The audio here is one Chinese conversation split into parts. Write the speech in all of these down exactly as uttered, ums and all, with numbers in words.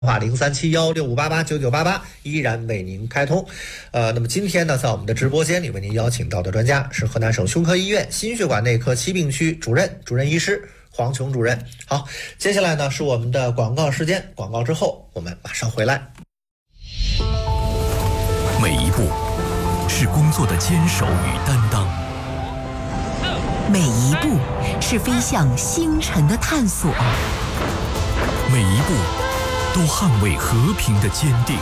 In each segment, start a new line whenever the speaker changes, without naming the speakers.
话零三七幺六五八八九九八八依然为您开通。呃，那么今天呢，在我们的直播间里为您邀请到的专家是河南省胸科医院心血管内科七病区主任主任医师黄琼主任。好，接下来呢是我们的广告时间，广告之后我们马上回来。
每一步是工作的坚守与担当，
每一步是飞向星辰的探索，
每一步都捍卫和平的坚定，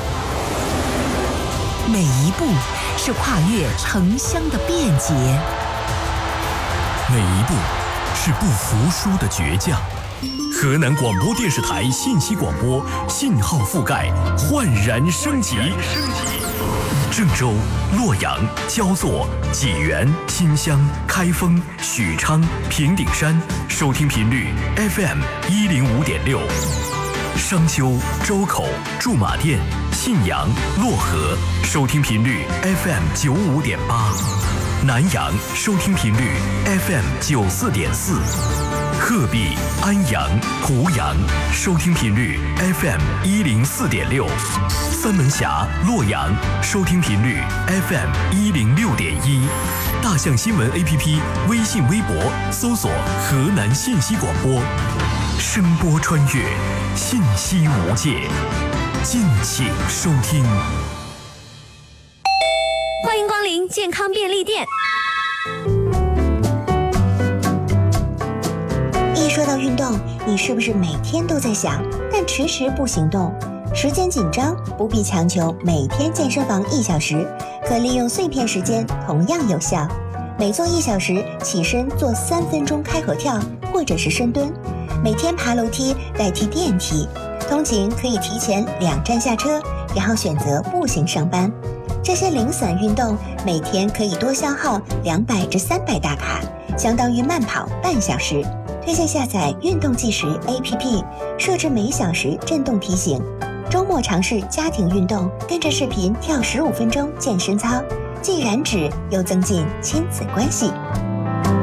每一步是跨越城乡的便捷，
每一步是不服输的倔强。河南广播电视台信息广播信号覆盖焕然升级，郑州、洛阳、焦作、济源、新乡、开封、许昌、平顶山收听频率 F M 一零五点六。商丘、周口、驻马店、信阳、漯河收听频率 F M 九五点八，南阳收听频率 F M 九四点四，鹤壁、安阳、湖阳收听频率 F M 一零四点六，三门峡、洛阳收听频率 F M 一零六点一，大象新闻 A P P 微信微博搜索河南信息广播。声波穿越，信息无界，敬请收听。
欢迎光临健康便利店。
一说到运动，你是不是每天都在想，但迟迟不行动？时间紧张，不必强求每天健身房一小时，可利用碎片时间同样有效。每做一小时，起身做三分钟开合跳或者是深蹲，每天爬楼梯代替电梯，通勤可以提前两站下车，然后选择步行上班。这些零散运动每天可以多消耗两百至三百大卡，相当于慢跑半小时。推荐下载运动计时 A P P， 设置每小时震动提醒。周末尝试家庭运动，跟着视频跳十五分钟健身操，既燃脂又增进亲子关系。